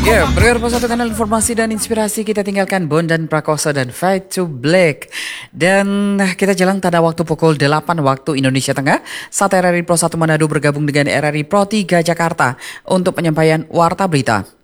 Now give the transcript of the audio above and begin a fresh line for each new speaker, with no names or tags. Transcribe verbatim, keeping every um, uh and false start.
Ya, Bergerak satu kanal informasi dan inspirasi, kita tinggalkan Bondan Prakoso dan Fade to Black. Dan kita jalan pada waktu pukul delapan waktu Indonesia Tengah saat R R I Pro satu Manado bergabung dengan R R I Pro tiga Jakarta untuk penyampaian Warta Berita.